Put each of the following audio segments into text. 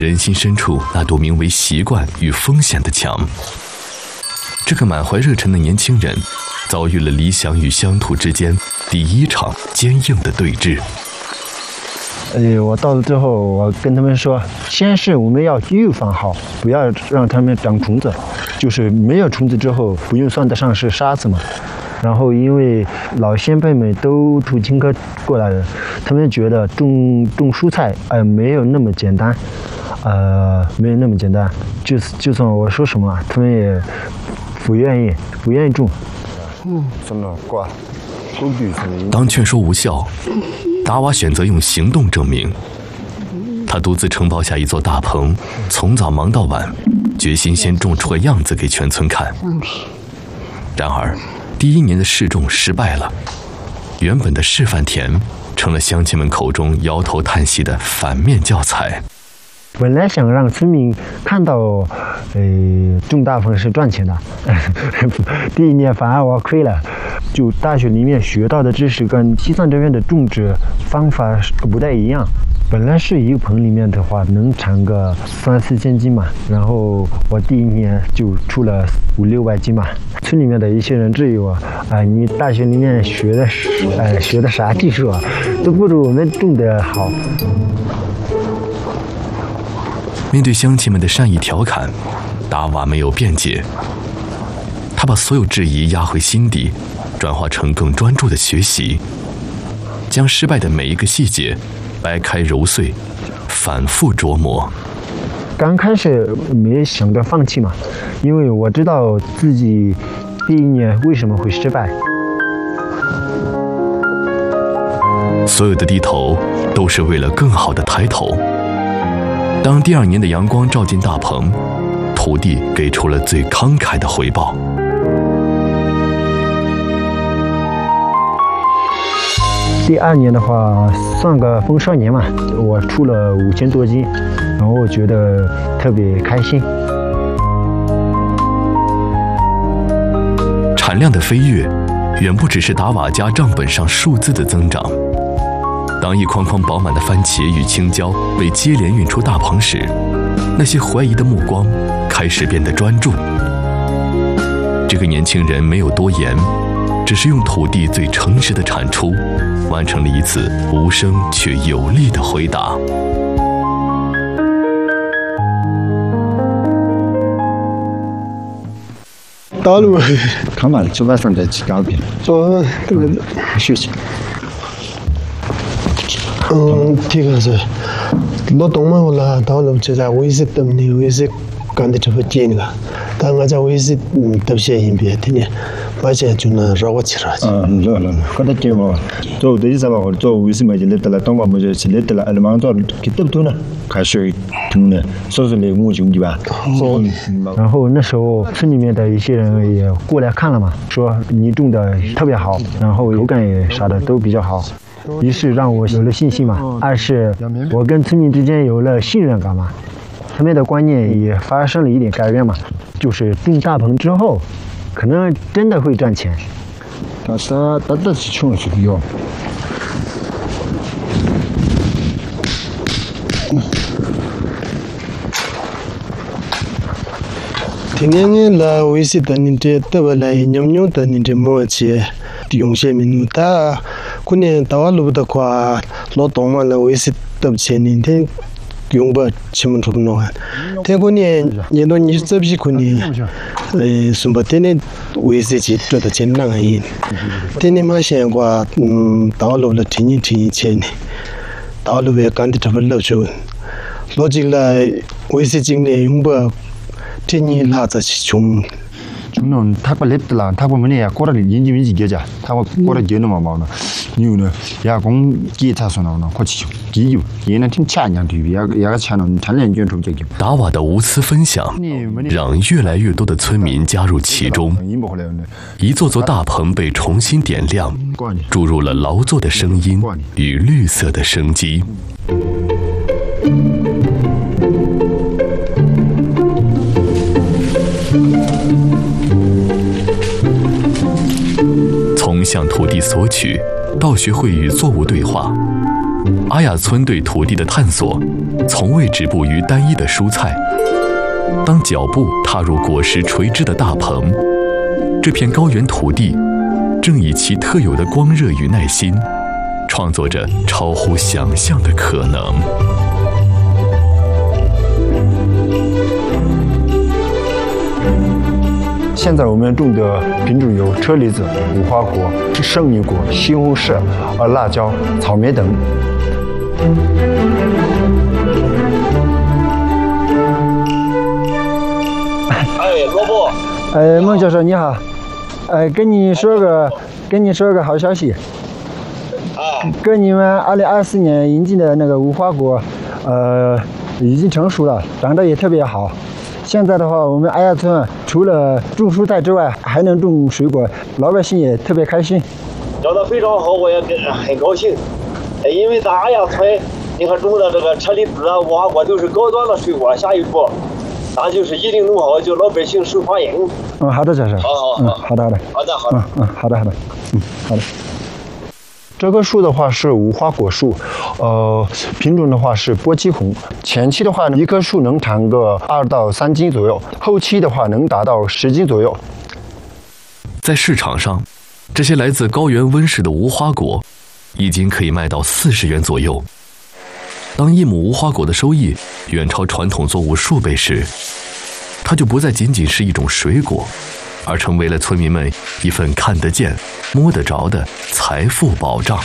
人心深处那堵名为习惯与风险的墙。这个满怀热忱的年轻人，遭遇了理想与乡土之间第一场坚硬的对峙。 我到了之后，我跟他们说，先是我们要预防好，不要让他们长虫子，就是没有虫子之后，不用算得上是沙子嘛。然后因为老先辈们都土青科过来的，他们觉得种蔬菜没有那么简单，没有那么简单。就算我说什么，他们也不愿意种。 当劝说无效，达瓦选择用行动证明。他独自承包下一座大棚，从早忙到晚，决心先种出个样子给全村看。然而第1年的试种失败了，原本的示范田成了乡亲们口中摇头叹息的反面教材。 本来想让村民看到，种大棚是赚钱的，第1年反而我亏了。就大学里面学到的知识跟西藏这边的种植方法不太一样。本来是一个棚里面的话能产个3、4千斤嘛，然后我第1年就出了5、6万斤嘛。村里面的一些人质疑我，你大学里面学的啥技术啊，都不如我们种的好。 面对乡亲们的善意调侃，达瓦没有辩解，他把所有质疑压回心底，转化成更专注的学习，将失败的每一个细节掰开揉碎，反复琢磨。 刚开始没想着放弃嘛，因为我知道自己第1年为什么会失败。 所有的低头都是为了更好的抬头。当第2年的阳光照进大棚，土地给出了最慷慨的回报。 第2年的话，算个丰收年嘛，我出了5000多斤，然后我觉得特别开心。 产量的飞跃，远不只是达瓦家账本上数字的增长。当一筐筐饱满的番茄与青椒被接连运出大棚时，那些怀疑的目光开始变得专注。这个年轻人没有多言，只是用土地最诚实的产出，完成了一次无声却有力的回答。 道路看完了，就晚上再去搞遍。这个休息。ठीक है सर लो तोमा होला ताऊ लोग चला वही से तब नहीं वही से कांदे चुप चेन का तांगा जा वही से तब से ही भी है नहीं बाजे चुना रावत चला लो कदा के वो तो दे सब और तो वही से मजे लेता ला तोमा मजे से लेता ला अलमां तो कितब तो ना开始听呢说是那木匠对吧然后那时候村里面的一些人也过来看了嘛，说你种的特别好，然后口感也啥的都比较好，于是让我有了信心嘛。二是我跟村民之间有了信任感嘛，他们的观念也发生了一点改变嘛，就是种大棚之后可能真的会赚钱。 他是穷是有天啦为是的你这得不来牛的你这么些用些民他过年到路的话老多嘛了为是得不起你天用不起么出弄啊天过年你都你这批过年什么天呢为是去做的钱那个人天呢嘛现话到路了听钱呢到路也干的差不多就逻辑了为是今年用不这你拉着穷 는 타고 랩들라 타고 뭐냐 꼬라리 인지민지 겨자 타고 꼬라 겨는 마마나 니우는 야공 기타서 나오나 코치 기유 얘는 팀 차냐 뒤비 야가 차는 단련 전 좀적이 达瓦的无私分享让越来越多的村民加入其中，一座座大棚被重新点亮，注入了劳作的声音与绿色的生机。从向土地索取到学会与作物对话，阿雅村对土地的探索从未止步于单一的蔬菜。当脚步踏入果实垂枝的大棚，这片高原土地正以其特有的光热与耐心，创作着超乎想象的可能。 现在我们种的品种有车厘子、无花果、圣女果、西红柿、辣椒、草莓等。 萝卜。 孟教授你好，跟你说个好消息。跟你们2024年引进的那个无花果，已经成熟了，长得也特别好。现在的话，我们艾亚村除了种蔬菜之外，还能种水果，老百姓也特别开心。 聊得非常好，我也很高兴。因为咱艾亚村，你看种的这个车厘子啊、无花果都是高端的水果，下一步咱就是一定弄好，就老百姓受欢迎。 好的，教授。好的。好的。这棵树的话是无花果树，品种的话是波基红。前期的话，一棵树能产个2到3斤左右，后期的话能达到10斤左右。 在市场上，这些来自高原温室的无花果，已经可以卖到40元左右。当一亩无花果的收益远超传统作物数倍时，它就不再仅仅是一种水果，而成为了村民们一份看得见、摸得着的财富保障。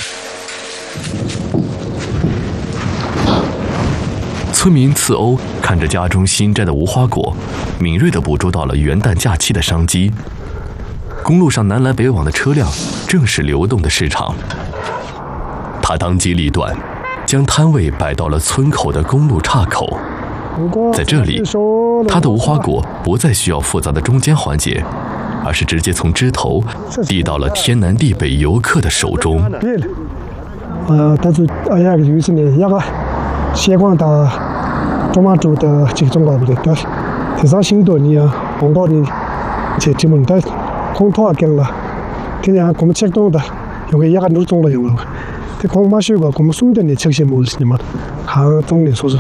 村民次欧看着家中新摘的无花果，敏锐地捕捉到了元旦假期的商机。公路上南来北往的车辆正是流动的市场。他当机立断，将摊位摆到了村口的公路岔口。在这里，他的无花果不再需要复杂的中间环节，而是直接从枝头递到了天南地北游客的手中。 但是就是呢，야가 시행한다 토마토도 직종가부터 대사 신도니야 공거리 제 지문다 공토하겠라 그냥 공책동다 여기 야가 누정도 영어 그 공마시고 공숨된에 적시 모르시니만 강 동네 소소。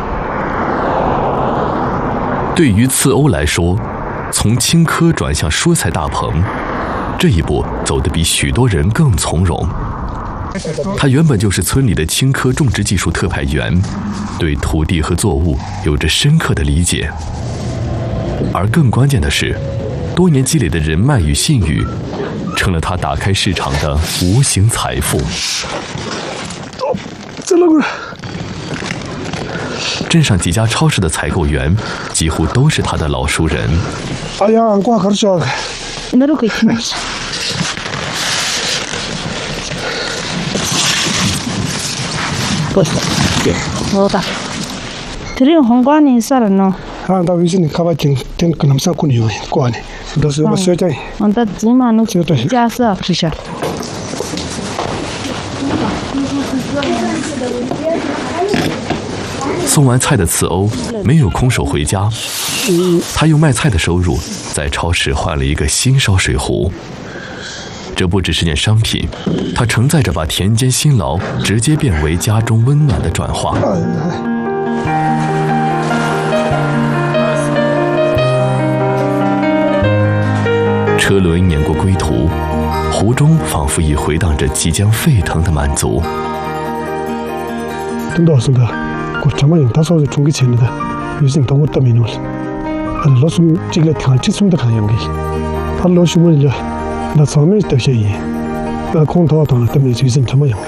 对于次欧来说，从青稞转向蔬菜大棚，这一步走得比许多人更从容。他原本就是村里的青稞种植技术特派员，对土地和作物有着深刻的理解。而更关键的是，多年积累的人脉与信誉，成了他打开市场的无形财富。镇上几家超市的采购员几乎都是他的老熟人。 드림 홍관이 살았노. 나 위신이 가봐진 된 그놈사 군이요. 고아니. 그래서 어쩌지? 언다 지만은 자서 피셔. 送完菜的次欧没有空手回家，他用卖菜的收入在超市换了一个新烧水壶。这不只是件商品，它承载着把田间辛劳直接变为家中温暖的转化。车轮碾过归途，湖中仿佛已回荡着即将沸腾的满足。 고참은 다소 중기 전이다. 요즘 더 못다 미노. 알로숨 찍래 탈치 숨다 가는 게. 알로숨을 나 처음에 때셔이. 나 공토도 때문에 요즘 참 많이.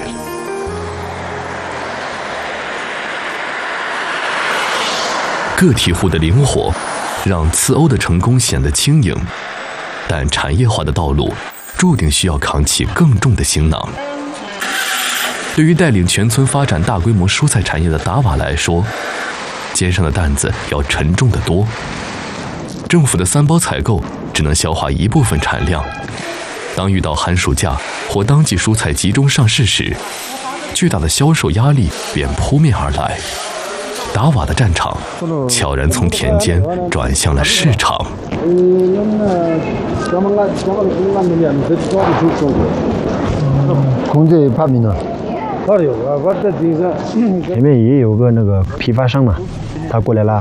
个体户的灵活，让次欧的成功显得轻盈，但产业化的道路注定需要扛起更重的行囊。对于带领全村发展大规模蔬菜产业的达瓦来说，肩上的担子要沉重得多。政府的3包采购只能消化一部分产量，当遇到寒暑假或当季蔬菜集中上市时，巨大的销售压力便扑面而来。达瓦的战场悄然从田间转向了市场。 공제 파미나 前面也有个那个批发商嘛，他过来拉。